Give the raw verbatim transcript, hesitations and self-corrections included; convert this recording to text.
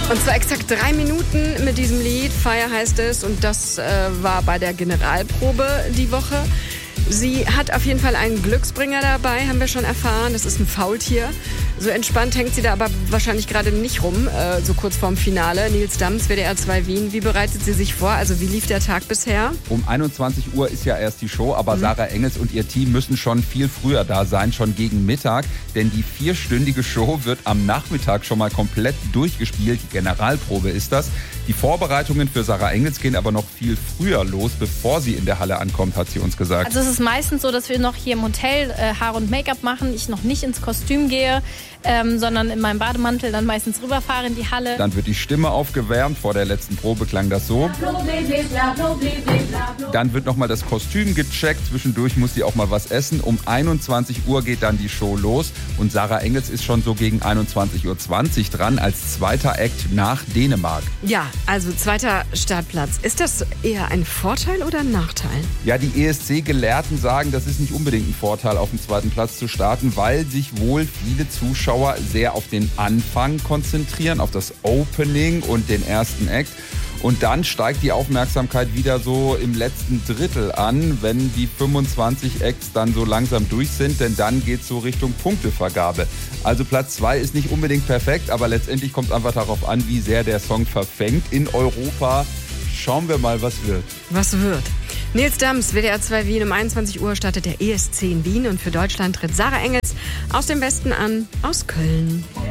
Und zwar exakt drei Minuten mit diesem Lied. Fire heißt es. Und das äh, war bei der Generalprobe die Woche. Sie hat auf jeden Fall einen Glücksbringer dabei, haben wir schon erfahren. Das ist ein Faultier. So entspannt hängt sie da aber wahrscheinlich gerade nicht rum, äh, so kurz vorm Finale. Nils Dams, W D R zwei Wien. Wie bereitet sie sich vor? Also wie lief der Tag bisher? Um einundzwanzig Uhr ist ja erst die Show, aber mhm. Sarah Engels und ihr Team müssen schon viel früher da sein, schon gegen Mittag. Denn die vierstündige Show wird am Nachmittag schon mal komplett durchgespielt. Die Generalprobe ist das. Die Vorbereitungen für Sarah Engels gehen aber noch viel früher los, bevor sie in der Halle ankommt, hat sie uns gesagt. Also es ist meistens so, dass wir noch hier im Hotel äh, Haar und Make-up machen, ich noch nicht ins Kostüm gehe, ähm, sondern in meinem Bademantel dann meistens rüberfahre in die Halle. Dann wird die Stimme aufgewärmt, vor der letzten Probe klang das so. Dann wird nochmal das Kostüm gecheckt, zwischendurch muss sie auch mal was essen. Um einundzwanzig Uhr geht dann die Show los und Sarah Engels ist schon so gegen einundzwanzig Uhr zwanzig dran als zweiter Act nach Dänemark. Ja, also zweiter Startplatz. Ist das eher ein Vorteil oder ein Nachteil? Ja, die E S C-Gelehrten sagen, das ist nicht unbedingt ein Vorteil, auf dem zweiten Platz zu starten, weil sich wohl viele Zuschauer sehr auf den Anfang konzentrieren, auf das Opening und den ersten Act. Und dann steigt die Aufmerksamkeit wieder so im letzten Drittel an, wenn die fünfundzwanzig Acts dann so langsam durch sind, denn dann geht es so Richtung Punktevergabe. Also Platz zwei ist nicht unbedingt perfekt, aber letztendlich kommt es einfach darauf an, wie sehr der Song verfängt in Europa. Schauen wir mal, was wird. Was wird? Nils Dams, W D R zwei Wien, um einundzwanzig Uhr startet der E S C in Wien und für Deutschland tritt Sarah Engels aus dem Westen an, aus Köln.